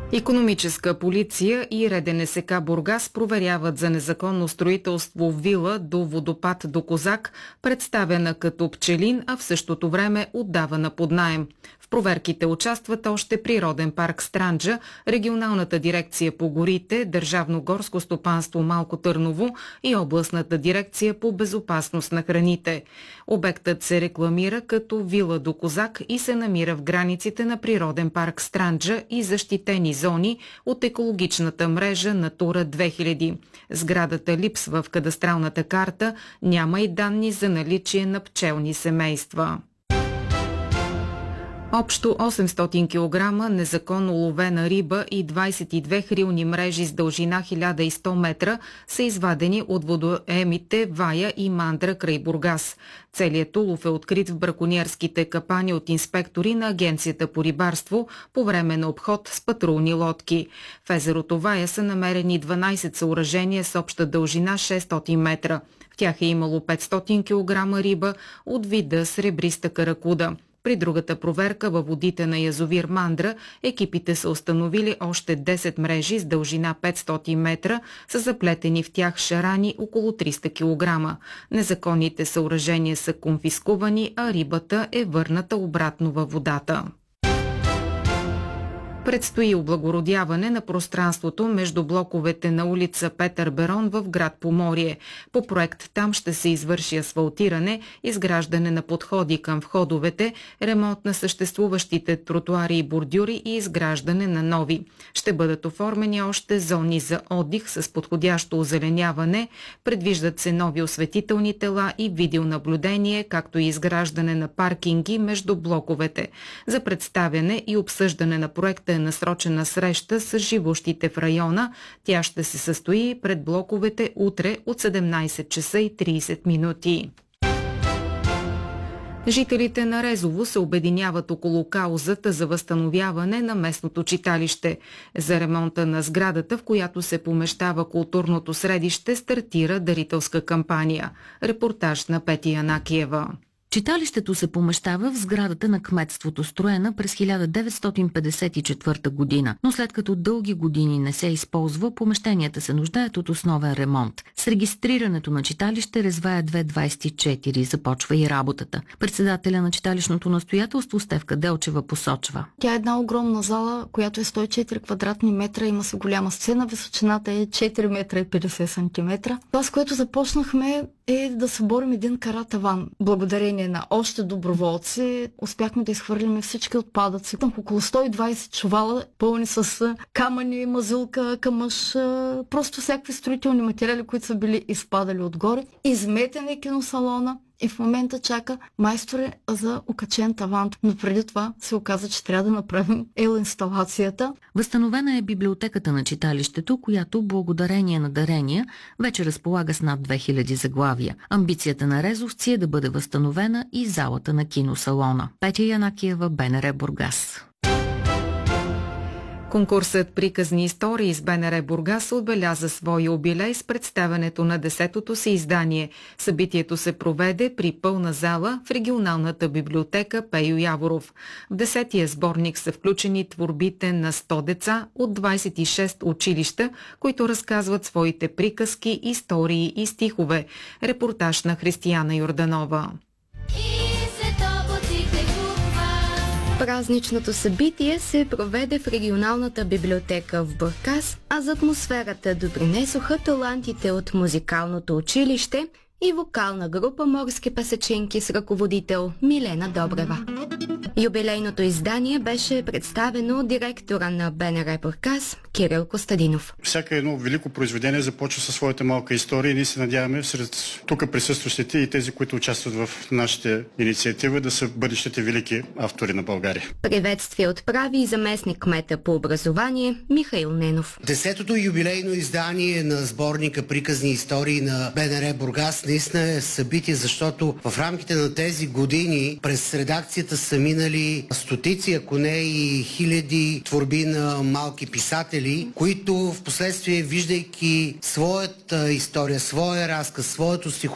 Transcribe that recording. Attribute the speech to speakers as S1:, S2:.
S1: Икономическа полиция и РДНСК Бургас проверяват за незаконно строителство вила до водопад до Козак, представена като Пчелин, а в същото време отдавана под наем. В проверките участват още Природен парк Странджа, Регионалната дирекция по горите, Държавно горско стопанство Малко Търново и Областната дирекция по безопасност на храните. Обектът се рекламира като вила до Козак и се намира в границите на Природен парк Странджа и защитени зони от екологичната мрежа Натура 2000. Сградата липсва в кадастралната карта, няма и данни за наличие на пчелни семейства. Общо 800 кг незаконно ловена риба и 22 хрилни мрежи с дължина 1100 метра са извадени от водоемите Вая и Мандра край Бургас. Целият улов е открит в бракониерските капани от инспектори на Агенцията по рибарство по време на обход с патрулни лодки. В езерото Вая са намерени 12 съоръжения с обща дължина 600 метра. В тях е имало 500 кг риба от вида сребриста каракуда. При другата проверка във водите на язовир Мандра екипите са установили още 10 мрежи с дължина 500 метра, са заплетени в тях шарани около 300 кг. Незаконните съоръжения са конфискувани, а рибата е върната обратно във водата. Предстои облагородяване на пространството между блоковете на улица Петър Берон в град Поморие. По проект там ще се извърши асфалтиране, изграждане на подходи към входовете, ремонт на съществуващите тротуари и бордюри и изграждане на нови. Ще бъдат оформени още зони за отдих с подходящо озеленяване, предвиждат се нови осветителни тела и видеонаблюдение, както и изграждане на паркинги между блоковете. За представяне и обсъждане на проекта е насрочена среща с живущите в района. Тя ще се състои пред блоковете утре от 17 часа и 30 минути. Жителите на Резово се обединяват около каузата за възстановяване на местното читалище. За ремонта на сградата, в която се помещава културното средище, стартира дарителска кампания. Репортаж на Петя Янакиева.
S2: Читалището се помещава в сградата на кметството, строена през 1954 година, но след като дълги години не се използва, помещенията се нуждаят от основен ремонт. С регистрирането на читалище Резвая 224 започва и работата. Председателя на читалищното настоятелство Стефка Делчева посочва.
S3: Тя е една огромна зала, която е 104 квадратни метра, има се голяма сцена, височината е 4 метра и 50 сантиметра. Това, с което започнахме, е да съборим един каратаван. Благодарение на още доброволци успяхме да изхвърлим всички отпадъци. Около 120 чувала, пълни с камъни, мазулка, камъш, просто всякакви строителни материали, които са били изпадали отгоре. Изметен е киносалона и в момента чака майстори за окачен таван. Но преди това се оказа, че трябва да направим инсталацията.
S2: Възстановена е библиотеката на читалището, която благодарение на дарения вече разполага с над 2000 заглавия. Амбицията на резовци е да бъде възстановена и залата на киносалона. Петя Янакиева, БНР Бургас.
S1: Конкурсът "Приказни истории" с БНР Бургас отбеляза своя юбилей с представянето на 10-то си издание. Събитието се проведе при пълна зала в регионалната библиотека Пейо Яворов. В 10-тия сборник са включени творбите на 100 деца от 26 училища, които разказват своите приказки, истории и стихове. Репортаж на Християна Йорданова.
S4: Празничното събитие се проведе в регионалната библиотека в Бургас, а за атмосферата допринесоха талантите от музикалното училище и вокална група "Морски пасачинки" с ръководител Милена Добрева. Юбилейното издание беше представено от директора на БНР Бургас Кирил Костадинов.
S5: Всяка едно велико произведение започва със своята малка история и ние се надяваме сред тук присъстващите и тези, които участват в нашите инициативи, да са бъдещите велики автори на България.
S4: Приветствие отправи и заместник кмета по образование Михаил Ненов.
S6: 10-то юбилейно издание на сборника "Приказни истории" на БНР Бургас наистина е събитие, защото в рамките на тези години през редакцията са минали стотици, ако не и хиляди творби на малки писатели, които в последствие, виждайки своята история, своя разказ, своето стихотворение,